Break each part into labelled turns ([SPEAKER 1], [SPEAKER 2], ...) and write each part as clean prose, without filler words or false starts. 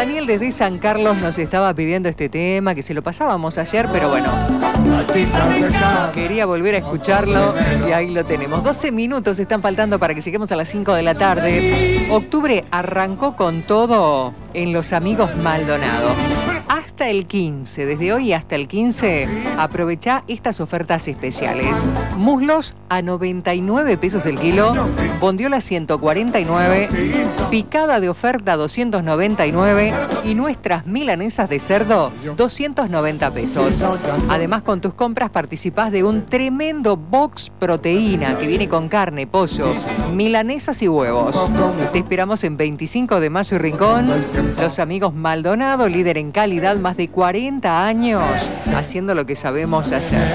[SPEAKER 1] Daniel desde San Carlos nos estaba pidiendo este tema, que se lo pasábamos ayer, pero bueno, quería volver a escucharlo y ahí lo tenemos. 12 minutos están faltando para que lleguemos a las 5 de la tarde. Octubre arrancó con todo en Los Amigos Maldonado. Hasta el 15, desde hoy hasta el 15, aprovechá estas ofertas especiales. Muslos a 99 pesos el kilo, bondiola 149, picada de oferta 299 y nuestras milanesas de cerdo 290 pesos. Además, con tus compras participás de un tremendo box proteína que viene con carne, pollo, milanesas y huevos. Te esperamos en 25 de Mayo y Rincón. Los Amigos Maldonado, líder en calidad, más de 40 años haciendo lo que sabemos hacer.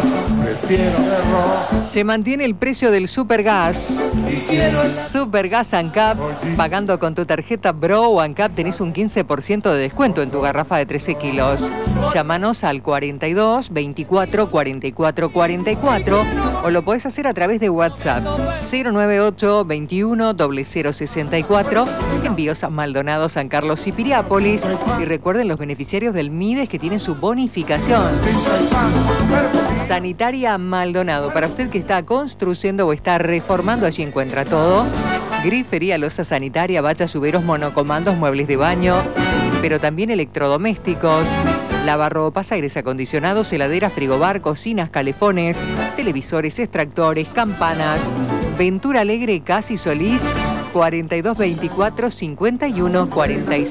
[SPEAKER 1] Se mantiene el precio del Supergas. Supergas ANCAP, pagando con tu tarjeta Bro o ANCAP tenés un 15% de descuento en tu garrafa de 13 kilos. Llámanos al 42 24 44 44 o lo podés hacer a través de WhatsApp 098 21 0064. Envíos a Maldonado, San Carlos y Piriápolis. Y recuerden los beneficiarios del MIDES que tienen su bonificación. Sanitaria Maldonado, para usted que está construyendo o está reformando, allí encuentra todo. Grifería, loza sanitaria, bachas, lluveros, monocomandos, muebles de baño, pero también electrodomésticos, lavarropas, aires acondicionados, heladeras, frigobar, cocinas, calefones, televisores, extractores, campanas. Ventura Alegre, Casi Solís, 42 24 51 46.